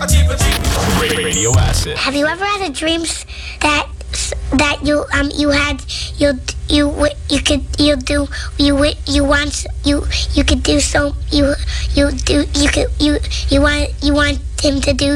Radio Acid. Have you ever had a dream that you want him to do